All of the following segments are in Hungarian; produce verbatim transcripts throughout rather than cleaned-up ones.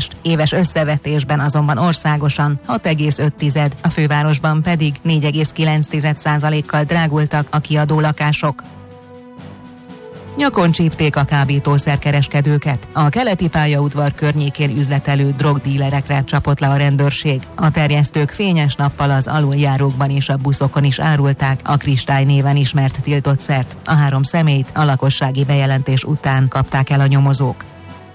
képest, éves összevetésben azonban országosan hat egész öt, a fővárosban pedig négy egész kilenc százalékkal drágultak a kiadó lakások. Nyakon csípték a kábítószerkereskedőket. A keleti pályaudvar környékén üzletelő drogdílerekre csapott le a rendőrség. A terjesztők fényes nappal az aluljárókban és a buszokon is árulták a Kristály néven ismert tiltott szert. A három személyt a lakossági bejelentés után kapták el a nyomozók.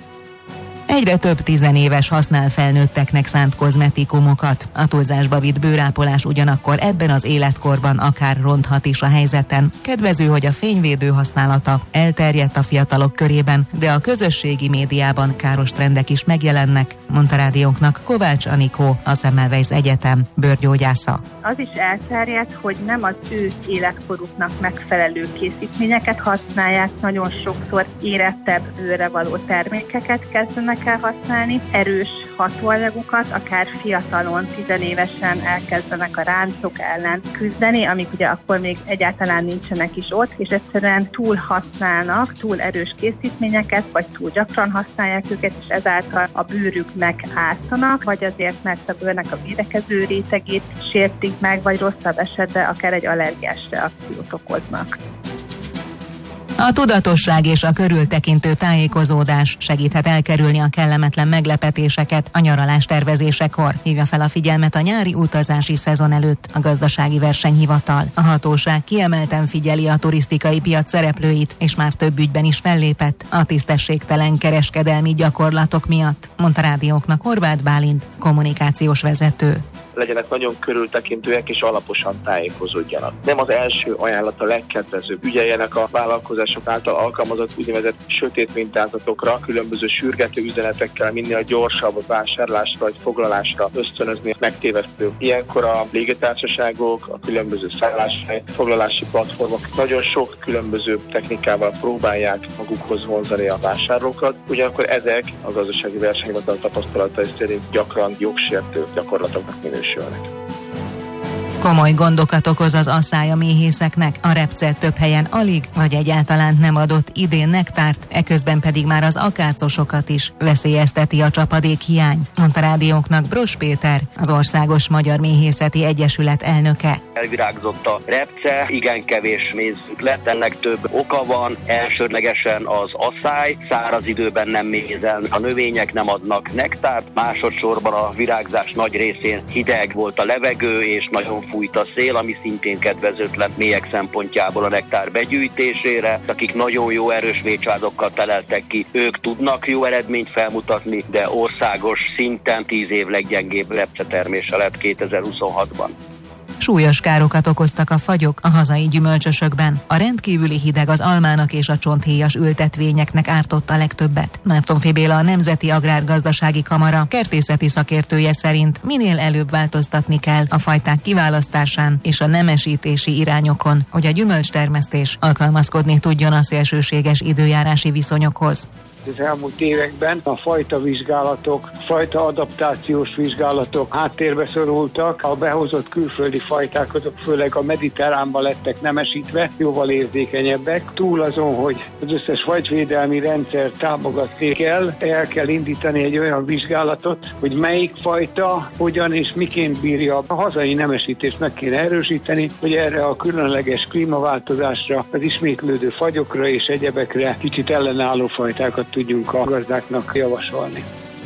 Egyre több tizenéves használ felnőtteknek szánt kozmetikumokat. A túlzásba vitt bőrápolás ugyanakkor ebben az életkorban akár ronthat is a helyzeten. Kedvező, hogy a fényvédő használata elterjedt a fiatalok körében, de a közösségi médiában káros trendek is megjelennek, mondta rádiónknak Kovács Anikó, a Semmelweis Egyetem bőrgyógyásza. Az is elterjedt, hogy nem az ő életkoruknak megfelelő készítményeket használják, nagyon sokszor érettebb bőrre való termékeket kezdenek el használni, erős hatóanyagokat, akár fiatalon, tizenévesen elkezdenek a ráncok ellen küzdeni, amik ugye akkor még egyáltalán nincsenek is ott, és egyszerűen túl használnak, túl erős készítményeket, vagy túl gyakran használják őket, és ezáltal a bőrüknek ártanak, vagy azért, mert a bőrnek a védekező rétegét sértik meg, vagy rosszabb esetben akár egy allergiás reakciót okoznak. A tudatosság és a körültekintő tájékozódás segíthet elkerülni a kellemetlen meglepetéseket a nyaralás tervezésekor, hívja fel a figyelmet a nyári utazási szezon előtt a Gazdasági Versenyhivatal. A hatóság kiemelten figyeli a turisztikai piac szereplőit, és már több ügyben is fellépett a tisztességtelen kereskedelmi gyakorlatok miatt, mondta rádióknak Horváth Bálint, kommunikációs vezető. Legyenek nagyon körültekintőek és alaposan tájékozódjanak. Nem az első ajánlat a legkedvezőbb. Ügyeljenek a vállalkozások által alkalmazott úgynevezett sötét mintázatokra, különböző sürgető üzenetekkel minél gyorsabb vásárlásra vagy foglalásra ösztönözni megtévesztő. Ilyenkor a légitársaságok, a különböző szálláshely, foglalási platformok nagyon sok különböző technikával próbálják magukhoz vonzani a vásárlókat. Ugyanakkor ezek a Gazdasági Versenyhivatal tapasztalatai szerint gyakran jogsértő gyakorlatoknak minősülnek. Komoly gondokat okoz az asszály a méhészeknek. A repce több helyen alig vagy egyáltalán nem adott idén nektárt, eközben pedig már az akácosokat is veszélyezteti a csapadék hiány, mondta rádiónknak Bros Péter, az Országos Magyar Méhészeti Egyesület elnöke. Elvirágzott a repce, igen kevés mézünk lett, ennek több oka van, elsődlegesen az asszály, száraz időben nem mézel, a növények nem adnak nektárt, másodszorban a virágzás nagy részén hideg volt a levegő, és nagyon fújt a szél, ami szintén kedvezőtlen méhek szempontjából a nektár begyűjtésére. Akik nagyon jó erős mécsádokkal teleltek ki, ők tudnak jó eredményt felmutatni, de országos szinten tíz év leggyengébb repcetermése lett kétezer-huszonhatban. Súlyos károkat okoztak a fagyok a hazai gyümölcsösökben. A rendkívüli hideg az almának és a csonthéjas ültetvényeknek ártott a legtöbbet. Mártonffy Béla, a Nemzeti Agrárgazdasági Kamara kertészeti szakértője szerint minél előbb változtatni kell a fajták kiválasztásán és a nemesítési irányokon, hogy a gyümölcstermesztés alkalmazkodni tudjon a szélsőséges időjárási viszonyokhoz. Az elmúlt években a fajta vizsgálatok, fajta adaptációs vizsgálatok háttérbe szorultak. A behozott külföldi fajták azok főleg a mediterránban lettek nemesítve, jóval érzékenyebbek. Túl azon, hogy az összes fajtvédelmi rendszer támogatni kell, el kell indítani egy olyan vizsgálatot, hogy melyik fajta hogyan és miként bírja. A hazai nemesítést meg kéne erősíteni, hogy erre a különleges klímaváltozásra, az ismétlődő fagyokra és egyebekre kicsit ellenálló fajtákat tudjunk a gazdáknak javasolni.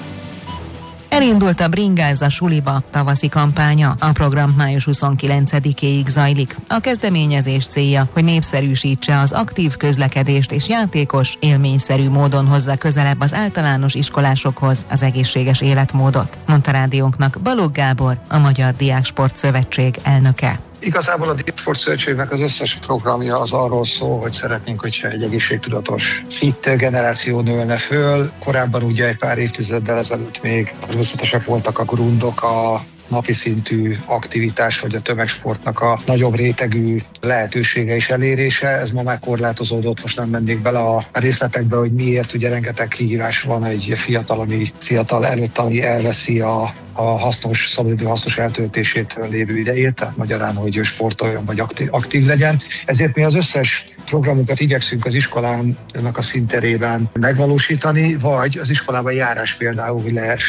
Elindult a Bringáz a suliba tavaszi kampánya. A program május huszonkilencedikéig zajlik. A kezdeményezés célja, hogy népszerűsítse az aktív közlekedést és játékos, élményszerű módon hozza közelebb az általános iskolásokhoz az egészséges életmódot, mondta rádiónknak Balogh Gábor, a Magyar Diáksport Szövetség elnöke. Igazából a Diáksport Szövetségnek az összes programja az arról szól, hogy szeretnénk, hogyha egy egészségtudatos fit generáció nőne föl. Korábban ugye egy pár évtizeddel ezelőtt még természetesek voltak a grundok, a napi szintű aktivitás vagy a tömegsportnak a nagyobb rétegű lehetősége és elérése. Ez ma már korlátozódott, most nem mennék bele a részletekbe, hogy miért. Ugye rengeteg kihívás van egy fiatal, ami fiatal előtt, ami elveszi a a hasznos, szabadidő hasznos eltöltésétől lévő idejét, tehát magyarán, hogy sportoljon vagy aktív, aktív legyen. Ezért mi az összes programunkat igyekszünk az iskolának a színterében megvalósítani, vagy az iskolában járás például, hogy lehessen